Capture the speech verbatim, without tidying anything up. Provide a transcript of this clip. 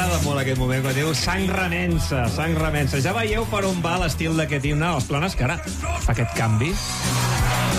M'agrada molt aquest moment quan diu sang remensa, sang remensa. Ja veieu per on va l'estil d'aquest himne, els planes que ara fa aquest canvi.